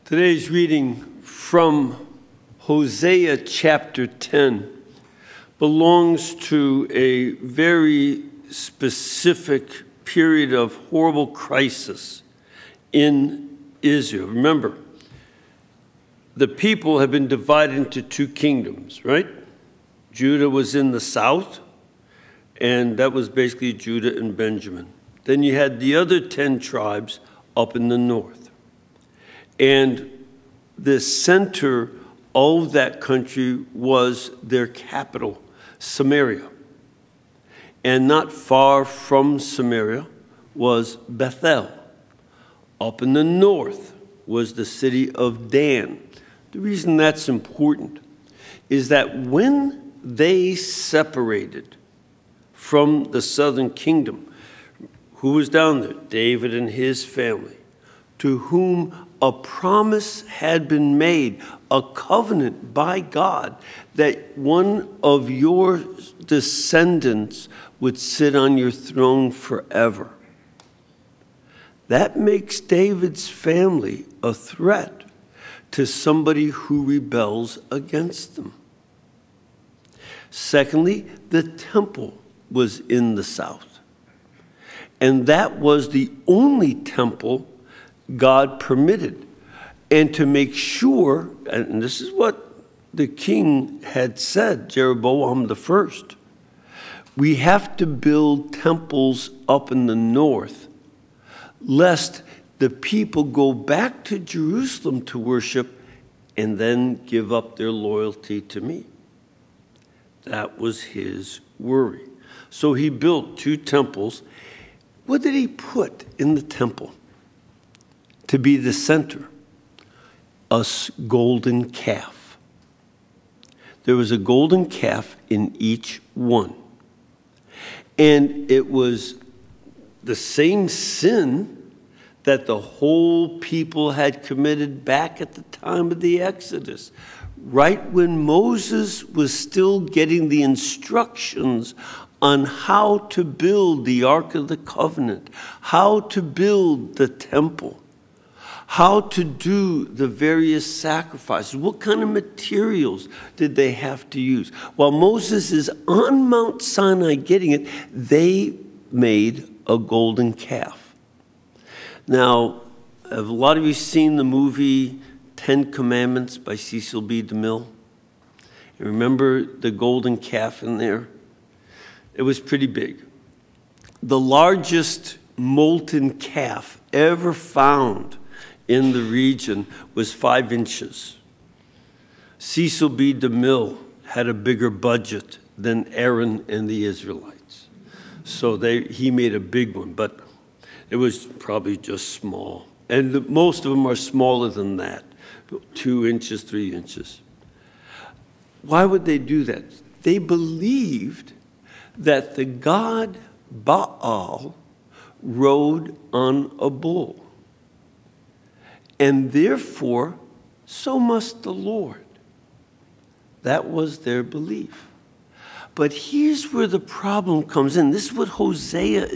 Today's reading from Hosea chapter 10 belongs to a very specific period of horrible crisis in Israel. Remember, the people have been divided into two kingdoms, right? Judah was in the south, and that was basically Judah and Benjamin. Then you had the other 10 tribes up in the north. And the center of that country was their capital, Samaria. And not far from Samaria was Bethel. Up in the north was the city of Dan. The reason that's important is that when they separated from the southern kingdom, who was down there? David and his family, to whom a promise had been made, a covenant by God, that one of your descendants would sit on your throne forever. That makes David's family a threat to somebody who rebels against them. Secondly, the temple was in the south. And that was the only temple God permitted. And to make sure, and this is what the king had said, Jeroboam the first, we have to build temples up in the north, lest the people go back to Jerusalem to worship and then give up their loyalty to me. That was his worry. So he built two temples. What did he put in the temple to be the center? A golden calf. There was a golden calf in each one. And it was the same sin that the whole people had committed back at the time of the Exodus. Right when Moses was still getting the instructions on how to build the Ark of the Covenant, how to build the temple, how to do the various sacrifices, what kind of materials did they have to use. While Moses is on Mount Sinai getting it, they made a golden calf. Now, have a lot of you seen the movie 10 Commandments by Cecil B. DeMille? You remember the golden calf in there? It was pretty big. The largest molten calf ever found in the region was 5 inches. Cecil B. DeMille had a bigger budget than Aaron and the Israelites. So he made a big one, but it was probably just small. And most of them are smaller than that, 2 inches, 3 inches. Why would they do that? They believed that the god Baal rode on a bull. And therefore, so must the Lord. That was their belief. But here's where the problem comes in. This is what Hosea